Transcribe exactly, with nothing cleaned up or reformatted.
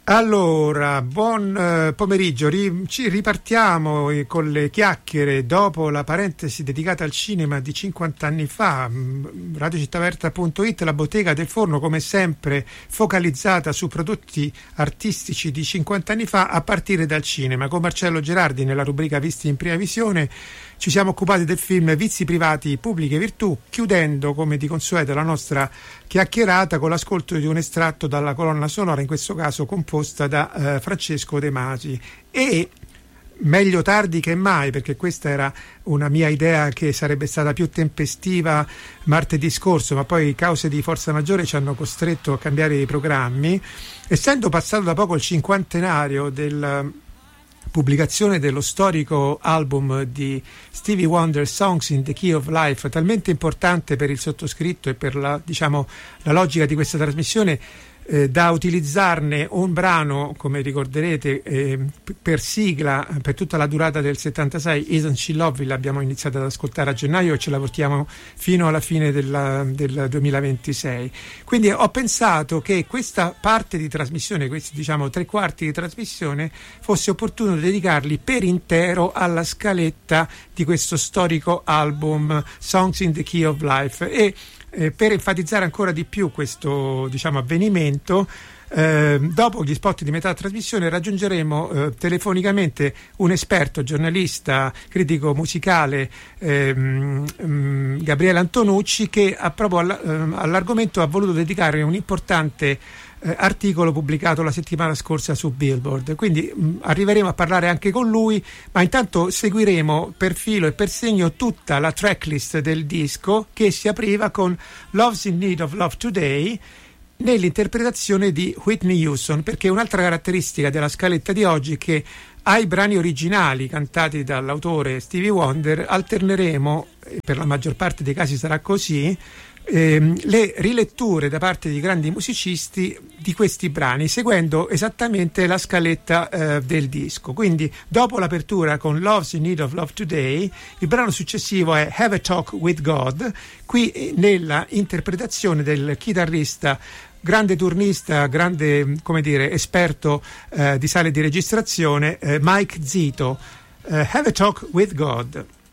Allora, buon eh, pomeriggio, Ri- ci ripartiamo eh, con le chiacchiere dopo la parentesi dedicata al cinema di cinquanta anni fa. radio città aperta punto it, la bottega del forno, come sempre focalizzata su prodotti artistici di cinquanta anni fa a partire dal cinema. Con Marcello Gerardi nella rubrica Visti in prima visione ci siamo occupati del film Vizi privati, pubbliche virtù, chiudendo come di consueto la nostra chiacchierata con l'ascolto di un estratto dalla colonna sonora, in questo caso composta da eh, Francesco De Masi. E meglio tardi che mai, perché questa era una mia idea che sarebbe stata più tempestiva martedì scorso, ma poi cause di forza maggiore ci hanno costretto a cambiare i programmi. Essendo passato da poco il cinquantenario del pubblicazione dello storico album di Stevie Wonder, Songs in the Key of Life, talmente importante per il sottoscritto e per la, diciamo, la logica di questa trasmissione, eh, da utilizzarne un brano, come ricorderete, eh, per sigla per tutta la durata del settantasei, Isn't She Lovely, l'abbiamo iniziato ad ascoltare a gennaio e ce la portiamo fino alla fine della, del duemilaventisei. Quindi ho pensato che questa parte di trasmissione, questi diciamo tre quarti di trasmissione, fosse opportuno dedicarli per intero alla scaletta di questo storico album Songs in the Key of Life. E eh, per enfatizzare ancora di più questo diciamo avvenimento, Eh, dopo gli spot di metà trasmissione raggiungeremo eh, telefonicamente un esperto, giornalista, critico musicale, ehm, ehm, Gabriele Antonucci, che a, proprio all, ehm, all'argomento ha voluto dedicare un importante eh, articolo pubblicato la settimana scorsa su Billboard. Quindi mh, arriveremo a parlare anche con lui, ma intanto seguiremo per filo e per segno tutta la tracklist del disco, che si apriva con Love's in Need of Love Today, nell'interpretazione di Whitney Houston, perché un'altra caratteristica della scaletta di oggi è che ai brani originali cantati dall'autore Stevie Wonder alterneremo, e per la maggior parte dei casi sarà così, ehm, le riletture da parte di grandi musicisti di questi brani, seguendo esattamente la scaletta eh, del disco. Quindi dopo l'apertura con Love's in Need of Love Today, il brano successivo è Have a Talk with God, qui nella interpretazione del chitarrista, grande turnista, grande, come dire, esperto eh, di sale di registrazione, eh, Mike Zito. Uh, Have a Talk with God.